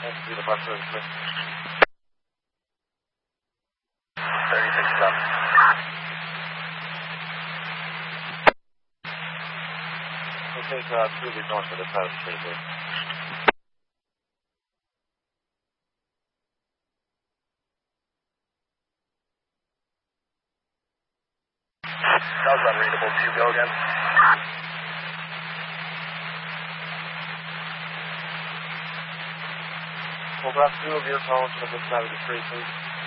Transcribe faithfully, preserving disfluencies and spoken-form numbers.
And to the bus service. thirty-six up. We'll take uh, two of these north for the south street, please. That was unreadable. Do you go again? We'll grab two of your phones from this side of the street, please.